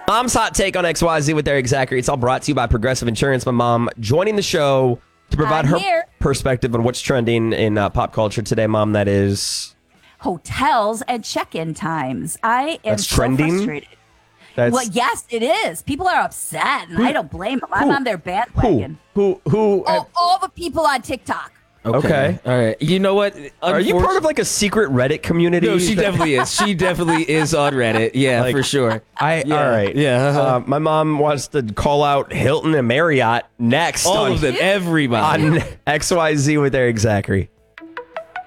Mom's hot take on XYZ with Eric Zachary. It's all brought to you by Progressive Insurance. My mom joining the show to provide her perspective on what's trending in pop culture today. Mom, that is hotels and check-in times. I am That's trending? frustrated. Well, yes, it is. People are upset, and I don't blame them. I'm on their bandwagon. Who? All the people on TikTok. Okay. All right. You know what? Are you part of like a secret Reddit community? No, she definitely is. She definitely is on Reddit. Yeah, for sure. All right. Yeah. My mom wants to call out Hilton and Marriott next. All of them. Everybody. On XYZ with Eric Zachary.